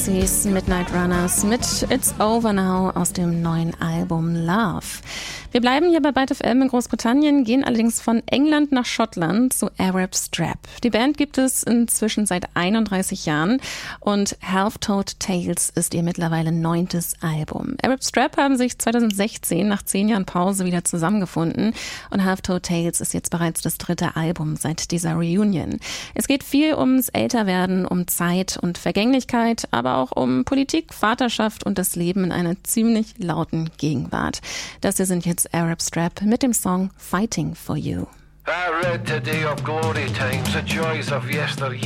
Pixies, Midnight Runners mit It's Over Now aus dem neuen Album Love. Wir bleiben hier bei Byte FM in Großbritannien, gehen allerdings von England nach Schottland zu Arab Strap. Die Band gibt es inzwischen seit 31 Jahren und Half-Told Tales ist ihr mittlerweile 9. Album. Arab Strap haben sich 2016 nach 10 Jahren Pause wieder zusammengefunden und Half-Told Tales ist jetzt bereits das 3. Album seit dieser Reunion. Es geht viel ums Älterwerden, um Zeit und Vergänglichkeit, aber auch um Politik, Vaterschaft und das Leben in einer ziemlich lauten Gegenwart. Das hier sind jetzt Arab Strap mit dem Song Fighting for You. I read today of glory times, the joys of yesteryear.